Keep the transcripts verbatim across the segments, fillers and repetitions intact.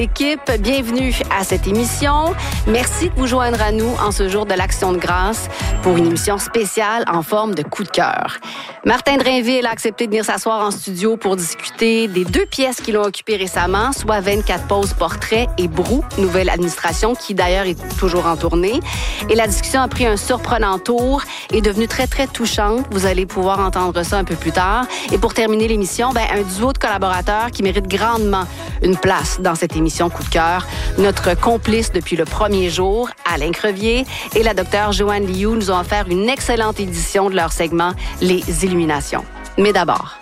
Équipe, bienvenue à cette émission. Merci de vous joindre à nous en ce jour de l'Action de grâce pour une émission spéciale en forme de coup de cœur. Martin Drainville a accepté de venir s'asseoir en studio pour discuter des deux pièces qui l'ont occupé récemment, soit vingt-quatre pauses portraits et Brou, nouvelle administration qui d'ailleurs est toujours en tournée. Et la discussion a pris un surprenant tour et est devenue très, très touchante. Vous allez pouvoir entendre ça un peu plus tard. Et pour terminer l'émission, ben, un duo de collaborateurs qui mérite grandement une place dans cette émission Coup de cœur. Notre complice depuis le premier jour, Alain Crevier, et la docteure Joanne Liu nous ont offert une excellente édition de leur segment Les Illuminations. Mais d'abord,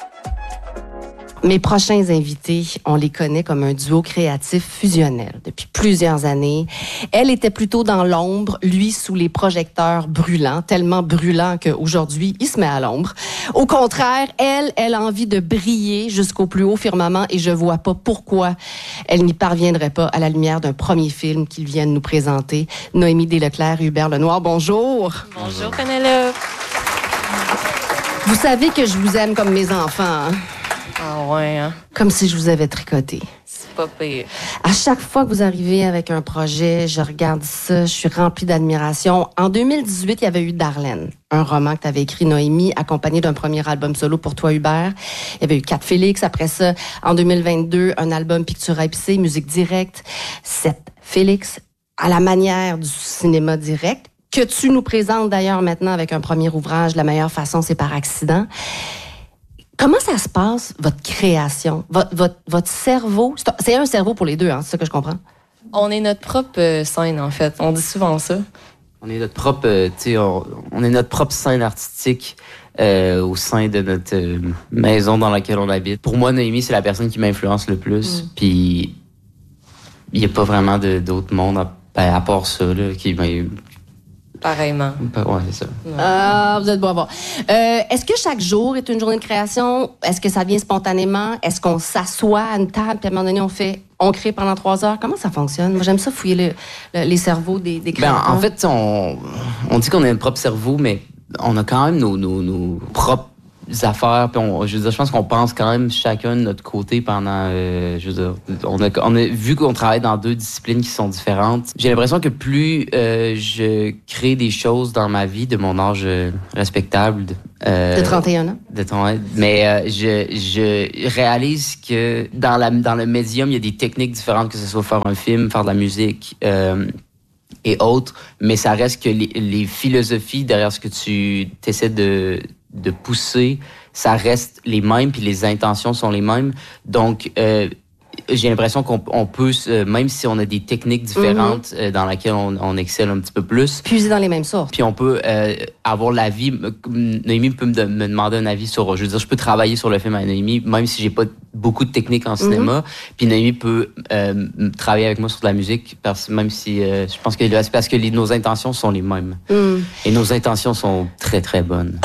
mes prochains invités, on les connaît comme un duo créatif fusionnel depuis plusieurs années. Elle était plutôt dans l'ombre, lui sous les projecteurs brûlants, tellement brûlants qu'aujourd'hui, il se met à l'ombre. Au contraire, elle, elle a envie de briller jusqu'au plus haut firmament et je vois pas pourquoi elle n'y parviendrait pas à la lumière d'un premier film qu'ils viennent nous présenter. Noémie Desleclerc et Hubert Lenoir, bonjour. Bonjour, Penelope. Vous savez que je vous aime comme mes enfants, hein? Ah ouais, hein? Comme si je vous avais tricoté. C'est pas pire. À chaque fois que vous arrivez avec un projet, je regarde ça, je suis remplie d'admiration. En deux mille dix-huit, il y avait eu Darlene, un roman que tu avais écrit, Noémie, accompagné d'un premier album solo pour toi, Hubert. Il y avait eu Cat Félix. Après ça, en deux mille vingt-deux, un album Pictura épicée, musique directe. Sept Félix, à la manière du cinéma direct, que tu nous présentes d'ailleurs maintenant avec un premier ouvrage, La meilleure façon, c'est par accident. Comment ça se passe, votre création? Votre, votre, votre cerveau? C'est un cerveau pour les deux, hein, c'est ça que je comprends? On est notre propre euh, scène, en fait. On dit souvent ça. On est notre propre, euh, tu sais, on, on est notre propre scène artistique euh, au sein de notre euh, maison dans laquelle on habite. Pour moi, Noémie, c'est la personne qui m'influence le plus. Mm. Puis, il n'y a pas vraiment de, d'autre monde à, ben, à part ça, là, qui m'a... Pareillement. Ouais, c'est ça. Ah, vous êtes bon à voir. Euh, est-ce que chaque jour est une journée de création? Est-ce que ça vient spontanément? Est-ce qu'on s'assoit à une table, puis à un moment donné, on fait, on crée pendant trois heures? Comment ça fonctionne? Moi, j'aime ça fouiller le, le, les cerveaux des, des créateurs. Ben, en fait, on, on dit qu'on a notre propre cerveau, mais on a quand même nos, nos, nos propres affaires. Puis on, je veux dire, je pense qu'on pense quand même chacun de notre côté pendant. Euh, je veux dire, on a, on a vu qu'on travaille dans deux disciplines qui sont différentes. J'ai l'impression que plus euh, je crée des choses dans ma vie de mon âge euh, respectable. Euh, de trente et un ans. De ton, mais euh, je, je réalise que dans, la, dans le médium, il y a des techniques différentes, que ce soit faire un film, faire de la musique. Euh, et autres, mais ça reste que les, les philosophies derrière ce que tu essaies de de pousser, ça reste les mêmes, puis les intentions sont les mêmes. Donc, euh, j'ai l'impression qu'on on peut, euh, même si on a des techniques différentes mm-hmm. euh, dans lesquelles on, on excelle un petit peu plus. Puiser dans les mêmes sources. Puis on peut euh, avoir l'avis. Noémie peut me, de, me demander un avis sur... Je veux dire, je peux travailler sur le film avec Noémie, même si j'ai pas beaucoup de techniques en cinéma. Mm-hmm. Puis Noémie peut euh, travailler avec moi sur de la musique, parce, même si euh, je pense que c'est parce que les, nos intentions sont les mêmes. Mm. Et nos intentions sont très, très bonnes.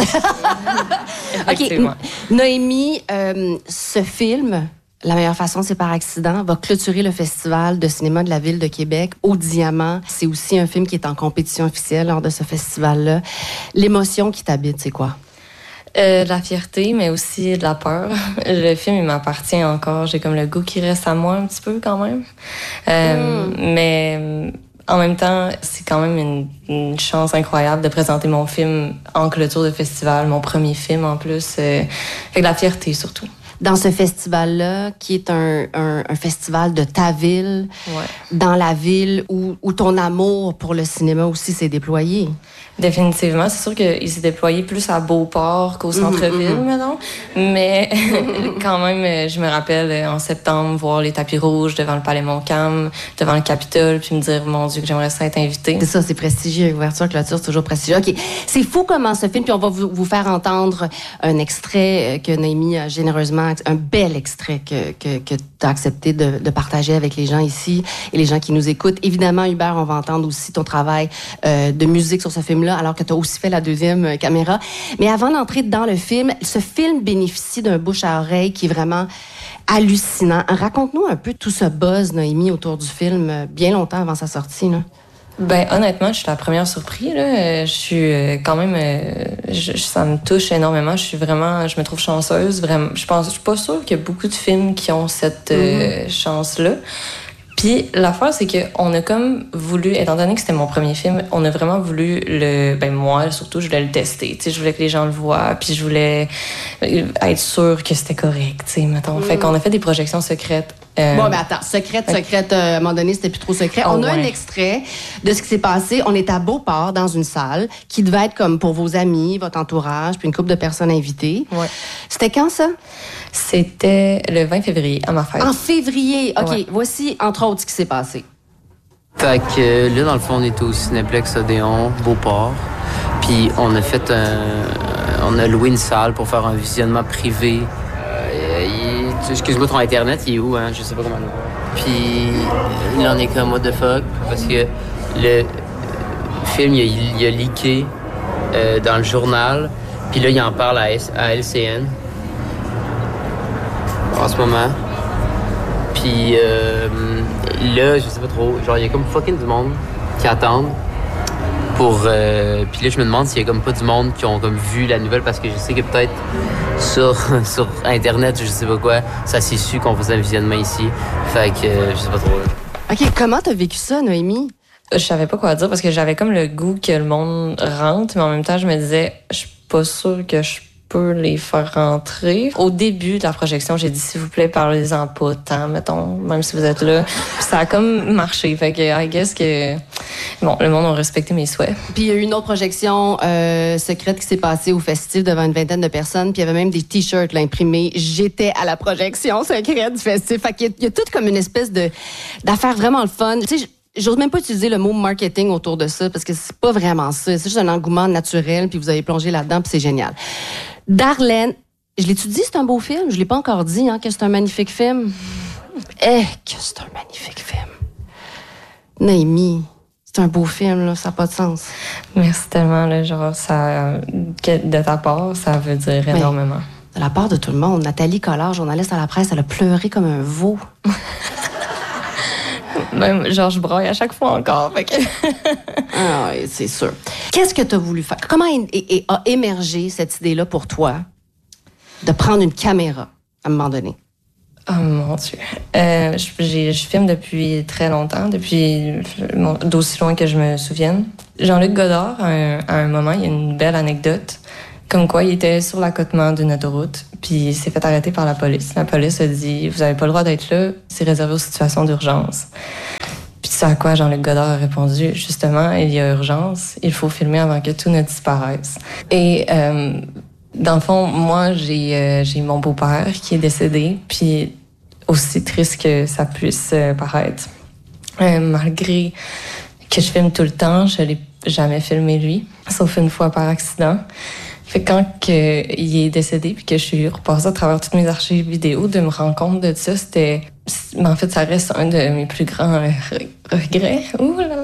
OK. Noémie, euh, ce film... La meilleure façon, c'est par accident, va clôturer le festival de cinéma de la Ville de Québec au Diamant. C'est aussi un film qui est en compétition officielle lors de ce festival-là. L'émotion qui t'habite, c'est quoi? Euh, de la fierté, mais aussi de la peur. Le film, il m'appartient encore. J'ai comme le goût qui reste à moi un petit peu quand même. Euh, mm. Mais en même temps, c'est quand même une, une chance incroyable de présenter mon film en clôture de festival, mon premier film en plus. Euh, avec de la fierté surtout. Dans ce festival-là, qui est un, un, un festival de ta ville, ouais. Dans la ville où, où ton amour pour le cinéma aussi s'est déployé. Définitivement. C'est sûr qu'il s'est déployé plus à Beauport qu'au centre-ville, mm-hmm. mettons. Mais quand même, je me rappelle en septembre voir les tapis rouges devant le Palais Montcalm, devant le Capitole, puis me dire, mon Dieu, que j'aimerais ça être invitée. C'est ça, c'est prestigieux. Ouverture, clôture, c'est toujours prestigieux. OK. C'est fou comment ce film, puis on va vous, vous faire entendre un extrait que Noémie a généreusement, un bel extrait que, que, que tu as accepté de, de partager avec les gens ici et les gens qui nous écoutent. Évidemment, Hubert, on va entendre aussi ton travail euh, de musique sur ce film-là, alors que tu as aussi fait la deuxième euh, caméra. Mais avant d'entrer dans le film, ce film bénéficie d'un bouche à oreille qui est vraiment hallucinant. Raconte-nous un peu tout ce buzz, Noémie, autour du film, euh, bien longtemps avant sa sortie, là. Ben honnêtement, je suis la première surprise là. Je suis quand même, je, ça me touche énormément. Je suis vraiment, je me trouve chanceuse. Vraiment, je pense, je suis pas sûre qu'il y a beaucoup de films qui ont cette mm-hmm. euh, chance-là. Puis l'affaire, c'est qu'on a comme voulu, étant donné que c'était mon premier film, on a vraiment voulu le... Ben moi, surtout, je voulais le tester. Tu sais, je voulais que les gens le voient, puis je voulais être sûre que c'était correct, tu sais, mettons. Mm. Fait qu'on a fait des projections secrètes. Euh... Bon, mais attends, secrète, secrète, euh, à un moment donné, c'était plus trop secret. Oh, on a ouais. un extrait de ce qui s'est passé. On est à Beauport, dans une salle, qui devait être comme pour vos amis, votre entourage, puis une couple de personnes invitées. Ouais. C'était quand, ça? C'était le vingt février, à ma fête. En février, OK. Ouais. Voici, entre autres, ce qui s'est passé. Fait que euh, là, dans le fond, on était au Cinéplex Odéon, Beauport. Puis on a fait un... On a loué une salle pour faire un visionnement privé. Euh, il... Excuse-moi, ton Internet, il est où, hein? Je sais pas comment le voir. Puis là, on est comme, what the fuck? Parce que le film, il a, il a leaké euh, dans le journal. Puis là, il en parle à, S- à L C N en ce moment. Puis euh, là, je sais pas trop, genre, il y a comme fucking du monde qui attendent pour... Euh, puis là, je me demande s'il y a comme pas du monde qui ont comme vu la nouvelle, parce que je sais que peut-être sur, sur Internet, je sais pas quoi, ça s'est su qu'on faisait un visionnement ici. Fait que euh, je sais pas trop. Là. OK, comment t'as vécu ça, Noémie? Je savais pas quoi dire parce que j'avais comme le goût que le monde rentre, mais en même temps, je me disais, je suis pas sûre que je peux les faire rentrer. Au début de la projection, j'ai dit, s'il vous plaît, parlez-en pas tant, mettons, même si vous êtes là. Puis ça a comme marché. Fait que, I guess que, bon, le monde a respecté mes souhaits. Puis il y a eu une autre projection euh, secrète qui s'est passée au festival devant une vingtaine de personnes. Puis il y avait même des t-shirts là, imprimés. J'étais à la projection secrète du festival. Fait qu'il y a, il y a tout comme une espèce de d'affaire vraiment le fun. Tu sais, j'ose même pas utiliser le mot marketing autour de ça parce que c'est pas vraiment ça. C'est juste un engouement naturel, puis vous avez plongé là-dedans, puis c'est génial. Darlene, je l'ai-tu dit, c'est un beau film? Je l'ai pas encore dit, hein, que c'est un magnifique film. Eh, que c'est un magnifique film. Noémie, c'est un beau film, là, ça n'a pas de sens. Merci tellement, là, genre, ça, de ta part, ça veut dire Mais, énormément. De la part de tout le monde. Nathalie Collard, journaliste à la presse, elle a pleuré comme un veau. Même, genre, je braille à chaque fois encore. Fait que... ah oui, c'est sûr. Qu'est-ce que tu as voulu faire? Comment est, est, a émergé cette idée-là pour toi de prendre une caméra à un moment donné? Oh mon Dieu. Euh, je, j'ai, je filme depuis très longtemps, depuis bon, d'aussi loin que je me souvienne. Jean-Luc Godard, à un, à un moment, il y a une belle anecdote. Comme quoi, il était sur l'accotement d'une autoroute, puis il s'est fait arrêter par la police. La police a dit « Vous n'avez pas le droit d'être là, c'est réservé aux situations d'urgence. » Puis c'est à quoi Jean-Luc Godard a répondu « Justement, il y a urgence, il faut filmer avant que tout ne disparaisse. » Et euh, dans le fond, moi, j'ai, euh, j'ai mon beau-père qui est décédé, puis aussi triste que ça puisse euh, paraître, euh, malgré que je filme tout le temps, je ne l'ai jamais filmé lui, sauf une fois par accident. Fait que quand que, il est décédé puis que je suis repassée à travers toutes mes archives vidéo, de me rendre compte de ça, c'était... Mais en fait, ça reste un de mes plus grands re- regrets. Ouh là là!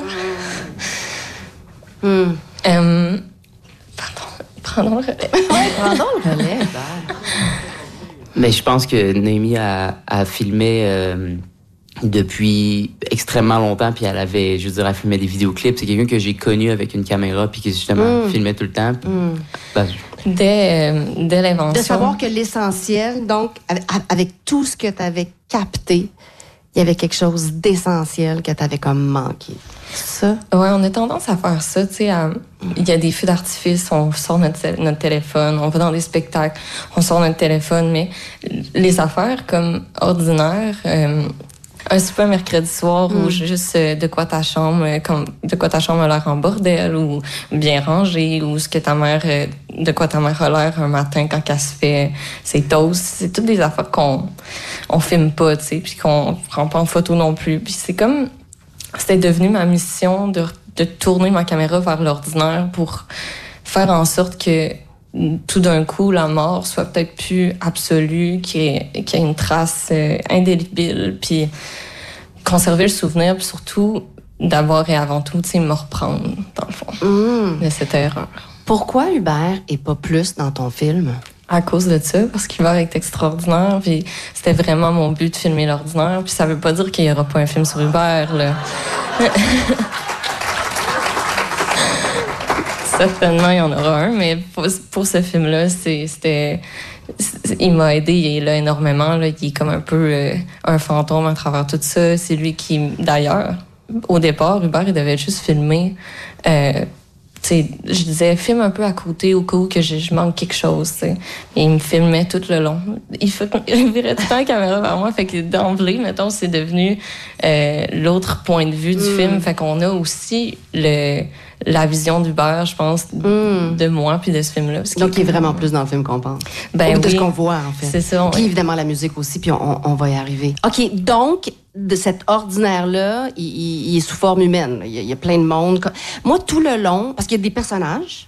Mm. Euh, pardon, prenons le relais. Pardon le relais, Mais je pense que Noémie a, a filmé... Euh... depuis extrêmement longtemps, puis elle avait, je veux dire, elle filmait des vidéoclips. C'est quelqu'un que j'ai connu avec une caméra, puis qui justement mm. filmait tout le temps. Puis, mm. ben, dès, euh, dès l'invention. De savoir que l'essentiel, donc, avec, avec tout ce que tu avais capté, il y avait quelque chose d'essentiel que tu avais comme manqué. Ça? Ouais, on a tendance à faire ça, tu sais. Il y a des feux d'artifice, on sort notre, notre téléphone, on va dans des spectacles, on sort notre téléphone, mais les affaires comme ordinaires, euh, un super mercredi soir mm. ou juste euh, de quoi ta chambre, euh, comme de quoi ta chambre a l'air en bordel ou bien rangée, ou ce que ta mère, euh, de quoi ta mère a l'air un matin quand elle se fait ses toasts. C'est toutes des affaires qu'on on filme pas, tu sais, puis qu'on prend pas en photo non plus. Puis c'est comme, c'était devenu ma mission de, de tourner ma caméra vers l'ordinaire pour faire en sorte que tout d'un coup, la mort soit peut-être plus absolue, qu'il y ait, qu'il y ait une trace euh, indélébile, puis conserver le souvenir, puis surtout d'avoir et avant tout, tu sais, me reprendre, dans le fond, mmh. de cette erreur. Pourquoi Hubert est pas plus dans ton film? À cause de ça, parce qu'Hubert est extraordinaire, puis c'était vraiment mon but de filmer l'ordinaire, puis ça veut pas dire qu'il y aura pas un film sur Hubert, là. certainement, il y en aura un, mais pour, pour ce film-là, c'est, c'était... Il m'a aidé, il est là énormément. Là. Il est comme un peu euh, un fantôme à travers tout ça. C'est lui qui, d'ailleurs, au départ, Hubert, il devait juste filmer. Euh, je disais, filme un peu à côté au cas où que je, je manque quelque chose. T'sais. Et il me filmait tout le long. Il, fait, il virait tout le temps la caméra vers moi. Fait que d'emblée, mettons, c'est devenu euh, l'autre point de vue du mm. film. Fait qu'on a aussi le... la vision d'Hubert, je pense, mm. de moi puis de ce film-là. Donc, il est vraiment plus dans le film qu'on pense. Ben Ou de oui. ce qu'on voit, en fait. C'est ça. Puis, évidemment, la musique aussi, puis on, on va y arriver. OK, donc, de cet ordinaire-là, il, il, il est sous forme humaine. Il y, a, il y a plein de monde. Moi, tout le long, parce qu'il y a des personnages,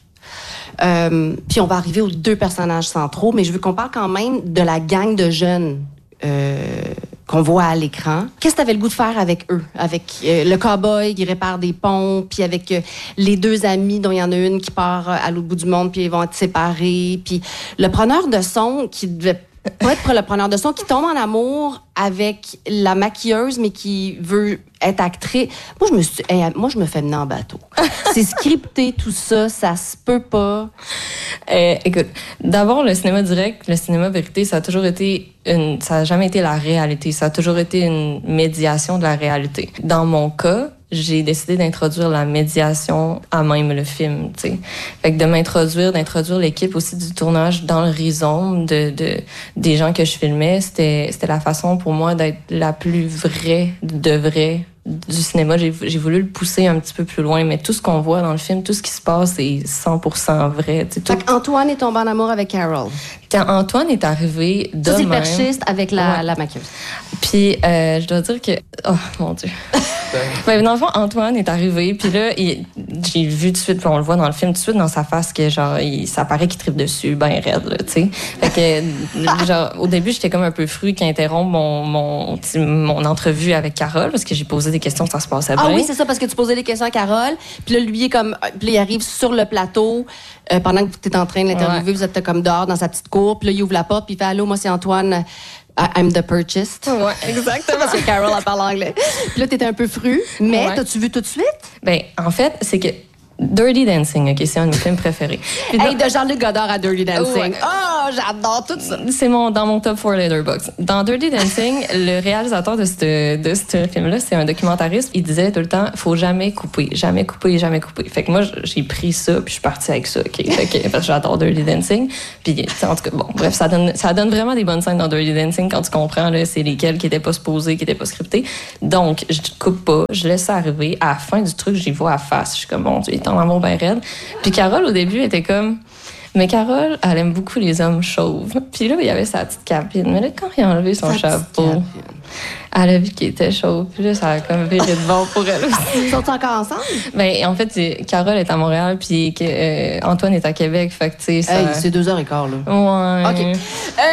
euh, puis on va arriver aux deux personnages centraux, mais je veux qu'on parle quand même de la gang de jeunes euh, qu'on voit à l'écran. Qu'est-ce que tu avais le goût de faire avec eux? Avec euh, le cow-boy qui répare des ponts, puis avec euh, les deux amis dont il y en a une qui part euh, à l'autre bout du monde, puis ils vont être séparés. Puis le preneur de son qui devait pas être le preneur de son, qui tombe en amour avec la maquilleuse, mais qui veut être actrice. Moi, je me suis, hey, moi, je me fais mener en bateau. C'est scripté, tout ça, ça se peut pas. Euh, écoute, d'abord, le cinéma direct, le cinéma vérité, ça a toujours été une, ça a jamais été la réalité. Ça a toujours été une médiation de la réalité. Dans mon cas, j'ai décidé d'introduire la médiation à même le film, tu sais. Fait que de m'introduire, d'introduire l'équipe aussi du tournage dans le rhizome de, de, des gens que je filmais, c'était, c'était la façon pour moi d'être la plus vraie, de vraie du cinéma. J'ai, j'ai voulu le pousser un petit peu plus loin, mais tout ce qu'on voit dans le film, tout ce qui se passe est cent pour cent vrai. Tout... Fait qu'Antoine est tombé en amour avec Carol. Antoine est arrivé de ça, c'est même. perchiste avec la, ouais. la maquilleuse. Puis, euh, je dois dire que... Oh, mon Dieu. Ben, dans le fond, Antoine est arrivé, puis là, il, j'ai vu tout de suite, puis on le voit dans le film, tout de suite dans sa face, que genre, il, ça paraît qu'il tripe dessus, ben raide, là, tu sais. Fait que, genre, au début, j'étais comme un peu fru qu'il interrompt mon, mon, mon entrevue avec Carole, parce que j'ai posé des questions, ça se passait bien. Ah oui, c'est ça, parce que tu posais des questions à Carole, puis là, lui, est comme, puis là, il arrive sur le plateau, euh, pendant que tu es en train de l'interviewer, ouais. Vous êtes comme dehors dans sa petite cour, puis là, il ouvre la porte, puis il fait « Allô, moi, c'est Antoine. » I'm the purchased. Ouais, exactement. Parce que Carol, elle parle anglais. Puis là, t'étais un peu fru. Mais ouais. T'as-tu vu tout de suite? Ben, en fait, c'est que Dirty Dancing, OK, c'est un de mes films préférés. Puis hey, de Jean-Luc Godard à Dirty Dancing. Ouais. Oh, j'adore tout ça. C'est mon, dans mon top four Letterboxd. Dans Dirty Dancing, le réalisateur de ce de ce film-là, c'est un documentariste. Il disait tout le temps, faut jamais couper, jamais couper, jamais couper. Fait que moi, j'ai pris ça, puis je suis partie avec ça, OK? Fait que, parce que j'adore Dirty Dancing. Puis, en tout cas, bon, bref, ça donne, ça donne vraiment des bonnes scènes dans Dirty Dancing quand tu comprends, là, c'est lesquelles qui étaient pas supposées, qui étaient pas scriptées. Donc, je coupe pas, je laisse ça arriver. À la fin du truc, j'y vois à face. Je suis comme, mon Dieu, il est en amour ben raide. Puis Carole, au début, était comme... Mais Carole, elle aime beaucoup les hommes chauves. Puis là, il y avait sa petite capine. Mais là, quand il a enlevé son sa chapeau, elle a vu qu'il était chauve. Puis là, ça a comme viré de bon pour elle aussi. Ils sont encore ensemble? Ben, en fait, Carole est à Montréal, puis euh, Antoine est à Québec. Fait que, tu sais, ça... Hey, c'est deux heures et quart, là. Ouais. OK. Euh,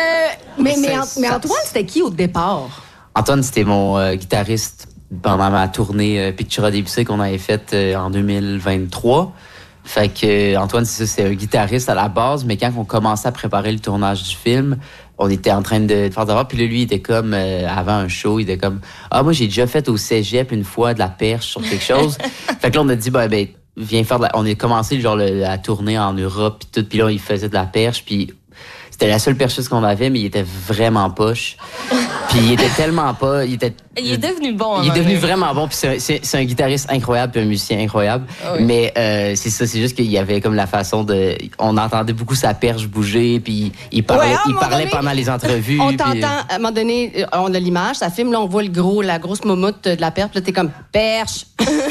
mais, mais, mais Antoine, c'était qui au départ? Antoine, c'était mon euh, guitariste pendant ma tournée euh, Pictura Debussy qu'on avait faite euh, en deux mille vingt-trois. Fait que euh, Antoine, c'est ça, c'est un guitariste à la base, mais quand on commençait à préparer le tournage du film, on était en train de faire d'abord, puis là, lui, il était comme, euh, avant un show, il était comme, ah, moi, j'ai déjà fait au cégep une fois de la perche sur quelque chose. Fait que là, on a dit, ben, ben, viens faire de la... On a commencé, genre, le, la tournée en Europe, puis tout, puis là, il faisait de la perche, puis c'était la seule percheuse qu'on avait, mais il était vraiment poche. Puis il était tellement pas... Il, était, il est devenu bon. Il est devenu vraiment bon. Puis c'est, c'est, c'est un guitariste incroyable puis un musicien incroyable. Oh oui. Mais euh, c'est ça, c'est juste qu'il y avait comme la façon de... On entendait beaucoup sa perche bouger, puis il parlait, ouais, il parlait donné, pendant les entrevues. On puis... t'entend, à un moment donné, on a l'image, ça filme, là, on voit le gros, la grosse moumoute de la perche, puis là, t'es comme « perche ».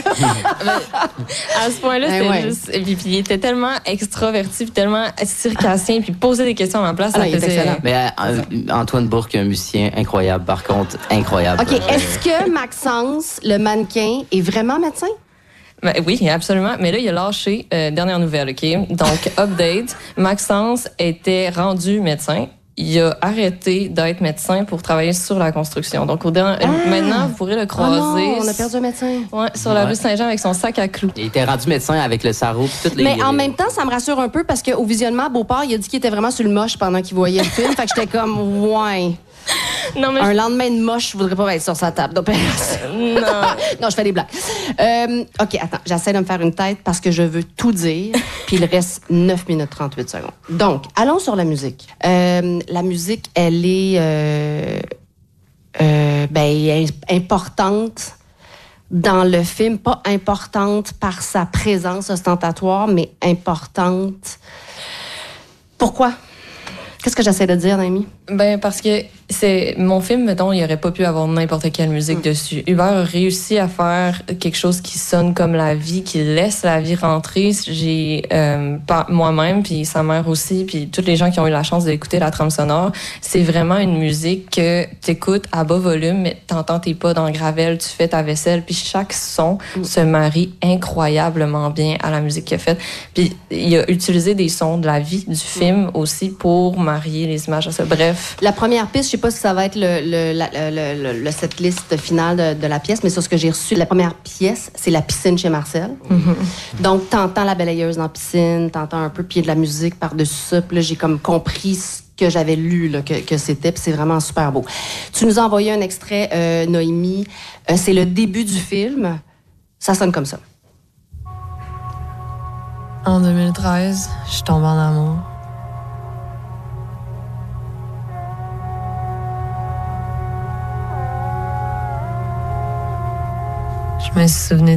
À ce point-là, ben c'était ouais. juste... Puis, puis il était tellement extraverti, puis tellement circassien, puis posait des questions à ma place. Ah, ça non, faisait... excellent. Mais euh, Antoine Bourque est un musicien incroyable, par contre, incroyable. OK, est-ce que Maxence, le mannequin, est vraiment médecin? Ben, oui, absolument. Mais là, il a lâché, euh, dernière nouvelle, OK? Donc, update, Maxence était rendu médecin. Il a arrêté d'être médecin pour travailler sur la construction. Donc, au dernier, ah! maintenant, vous pourrez le croiser. Oh non, on a perdu un médecin. Ouais, sur la ouais. rue Saint-Jean avec son sac à clous. Il était rendu médecin avec le sarrau puis toutes les... Mais en même temps, ça me rassure un peu parce qu'au visionnement, à Beauport, il a dit qu'il était vraiment sur le moche pendant qu'il voyait le film. Fait que j'étais comme, ouais... Non, mais Un je- lendemain de moche, je voudrais pas être sur sa table d'opération. non. Non, je fais des blagues. Euh, OK, attends. J'essaie de me faire une tête parce que je veux tout dire. Puis il reste neuf minutes trente-huit secondes. Donc, allons sur la musique. Euh, la musique, elle est euh, euh, ben, importante dans le film. Pas importante par sa présence ostentatoire, mais importante... Pourquoi? Qu'est-ce que j'essaie de dire, Naomi? Ben, parce que c'est mon film, mettons, il aurait pas pu avoir n'importe quelle musique Mm. dessus. Hubert a réussi à faire quelque chose qui sonne comme la vie, qui laisse la vie rentrer. J'ai euh, pas- moi-même, puis sa mère aussi, puis tous les gens qui ont eu la chance d'écouter la trame sonore, c'est vraiment une musique que t'écoutes à bas volume, mais t'entends tes pas dans le gravel, tu fais ta vaisselle, puis chaque son Mm. se marie incroyablement bien à la musique qu'il a faite. Puis il a utilisé des sons de la vie du film aussi pour marier les images à ça. Bref. La première piste, je sais pas si ça va être le, le, la, le, le, le setlist finale de, de la pièce, mais sur ce que j'ai reçu, la première pièce, c'est la piscine chez Marcel. Mm-hmm. Donc, t'entends la balayeuse dans la piscine, t'entends un peu, puis il y a de la musique par-dessus ça. Puis là, j'ai comme compris ce que j'avais lu, là, que, que c'était, puis c'est vraiment super beau. Tu nous as envoyé un extrait, euh, Noémie. Euh, c'est le début du film. Ça sonne comme ça. En deux mille treize, je suis tombée en amour. Je me suis souvenu